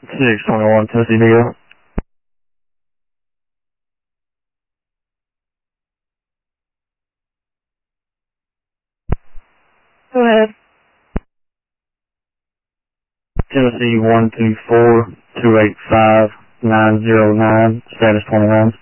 621 Tennessee Deal. Go ahead. Tennessee 124285 909, status 21.